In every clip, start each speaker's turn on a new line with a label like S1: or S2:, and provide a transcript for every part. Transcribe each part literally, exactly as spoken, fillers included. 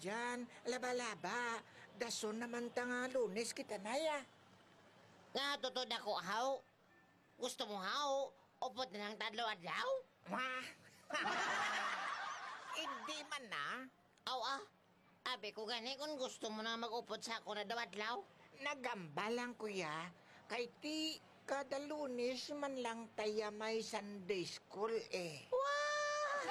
S1: dyan, laba-laba. Dason naman ta nga lunes kita na ya.
S2: Nga, tutod ako, haw. Gusto mo, haw? Upot na ng tadlo adlaw?
S1: Ma, hindi man na.
S2: Aw, ah. Abi ko gani kung gusto mo na mag-upot sa ako na daw adlaw.
S1: Nagamba lang kuya, kay ti kada lunes man lang taya may Sunday school eh.
S2: Wow!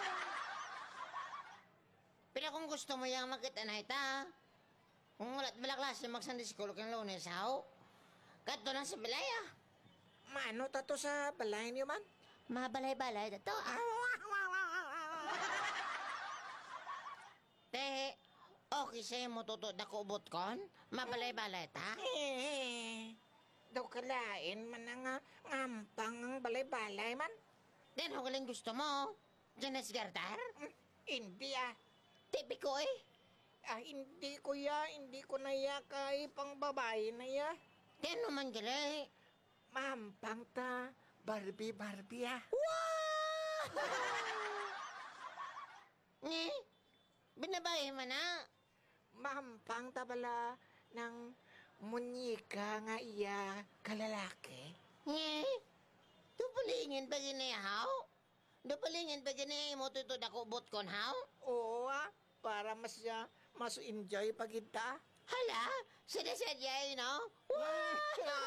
S2: Pero kung gusto mo yung makita na ita, kung wala't bala klase mag-Sunday school kang lunes, haw? Kato lang sa bilaya.
S1: Mano tato sa balay niyo man?
S2: Mabalay-balay na to, ah. Te, okay sa'yo mo tutod na kuubot kon? Mabalay-balay ta?
S1: Eh, daw kalain man nga ngampang ang balay-balay man.
S2: Then, kung galing gusto mo, dyan na sigartar?
S1: Hmm, hindi ah.
S2: Tipi ko eh.
S1: Ah, hindi kuya, hindi ko na ya kay pang babae na ya.
S2: Then, naman gali.
S1: Mampang ta, Barbie Barbie ah.
S2: Wow! Ni, binabae mo na.
S1: Mampang ta bala ng munyika nga iya kalalaki.
S2: Ni, dupalingin pa ginayaw? Dupalingin pa ginayaw mo tutod ako ubot kon, haw?
S1: Oo ah, para mas ya, mas enjoy pag kita.
S2: Hala, sinasadya yun, no? Wow!